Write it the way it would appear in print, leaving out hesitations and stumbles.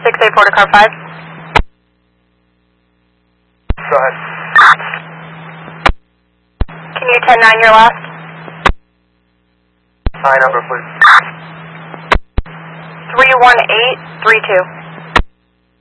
684 to car 5. Go ahead. Can you 10-9 your last? High number, please. 31832.